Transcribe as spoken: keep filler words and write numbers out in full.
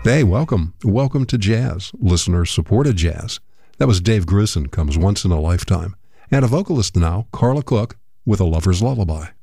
Hey, welcome. Welcome to Jazz, listener-supported jazz. That was Dave Grusin, Comes Once in a Lifetime. And a vocalist now, Carla Cook, with A Lover's Lullaby.